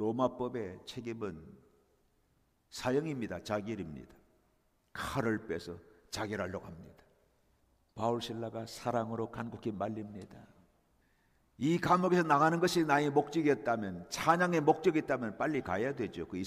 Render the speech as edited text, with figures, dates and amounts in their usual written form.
로마법의 책임은 사형입니다. 자결입니다. 칼을 빼서 자결하려고 합니다. 바울 신라가 사랑으로 간곡히 말립니다. 이 감옥에서 나가는 것이 나의 목적이었다면, 찬양의 목적이었다면 빨리 가야 되죠. 그